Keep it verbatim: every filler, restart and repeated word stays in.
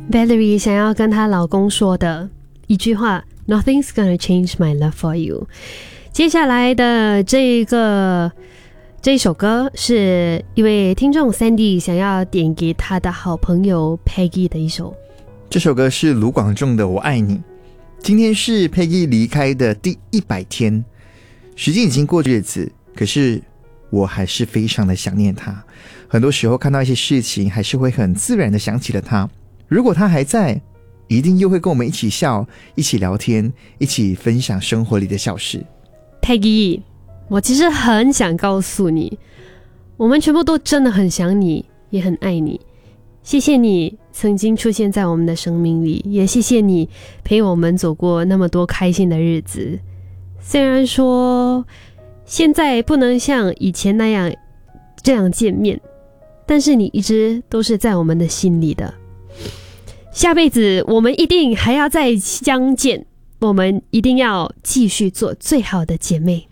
Valerie 想要跟她老公说的一句话 Nothing's gonna change my love for you。 接下来的这个这一首歌是一位听众 Sandy 想要点给他的好朋友 Peggy 的一首， 这首歌是卢广仲的《我爱你》。今天是 Peggy 离开的第一百天，时间已经过日子，可是我还是非常的想念他。很多时候看到一些事情还是会很自然的想起了他，如果他还在，一定又会跟我们一起笑，一起聊天，一起分享生活里的小事。 Peggy， 我其实很想告诉你，我们全部都真的很想你，也很爱你。谢谢你曾经出现在我们的生命里，也谢谢你陪我们走过那么多开心的日子。虽然说现在不能像以前那样这样见面，但是你一直都是在我们的心里的。下辈子我们一定还要再相见，我们一定要继续做最好的姐妹。